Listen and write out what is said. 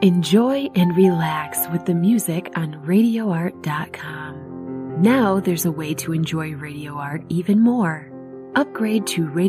Enjoy and relax with the music on RadioArt.com. Now there's a way to enjoy Radio Art even more. Upgrade to